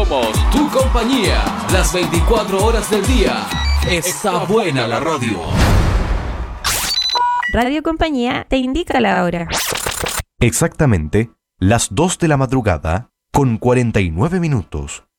Somos tu compañía, las 24 horas del día. Está buena la radio. Radio Compañía te indica la hora. Exactamente las 2 de la madrugada con 49 minutos.